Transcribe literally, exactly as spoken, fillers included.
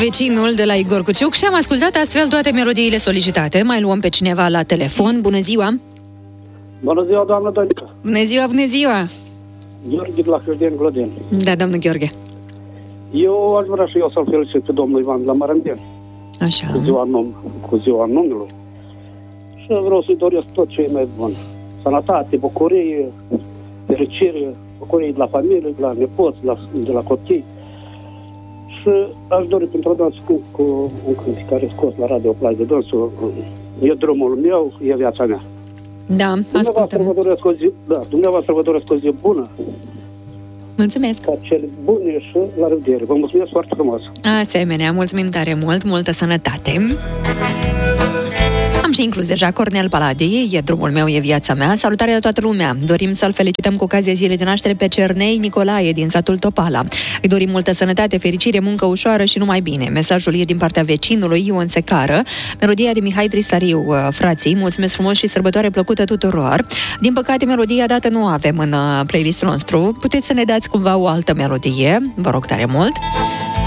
Vecinul de la Igor Cuciuc și am ascultat astfel toate melodiile solicitate. Mai luăm pe cineva la telefon. Bună ziua! Bună ziua, doamnă Danica! Bună ziua, bună ziua! Gheorghe de la Hârdeni, Glodeni. Da, domnul Gheorghe. Eu aș vrea și eu să-l felicit pe domnul Ivan de la Marandeni. Așa. Cu ziua, num, cu ziua numelor. Și vreau să-i doresc tot ce e mai bun. Sănătate, bucurie, fericire, bucurie de la familie, de la nepoți, de la, de la copii. Și aș dori pentru dânsul cu, cu un cânt care scos la Radio Play de dânsul. E drumul meu, e viața mea. Da, ascultăm. Vă doresc o zi, da, dumneavoastră vă doresc o zi bună. Mulțumesc. Ca cele bune și la revedere. Vă mulțumesc foarte frumos. Asemenea, mulțumim tare mult, multă sănătate. Am și inclus deja Cornel Paladii, e drumul meu, e viața mea. Salutare la toată lumea! Dorim să-l felicităm cu ocazia zilei de naștere pe Cernei Nicolae din satul Topala. Îi dorim multă sănătate, fericire, muncă ușoară și numai bine. Mesajul e din partea vecinului Ion Secară. Melodia de Mihai Tristariu, frații. Mulțumesc frumos și sărbătoare plăcută tuturor. Din păcate, melodia dată nu avem în playlistul nostru. Puteți să ne dați cumva o altă melodie, vă rog tare mult.